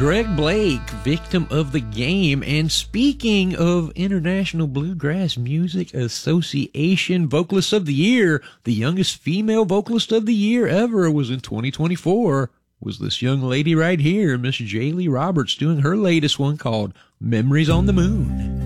Greg Blake, Victim of the Game. And speaking of International Bluegrass Music Association Vocalist of the Year, the youngest female vocalist of the year ever was in 2024. Was this young lady right here, Miss Jaylee Roberts, doing her latest one called Memories on the Moon.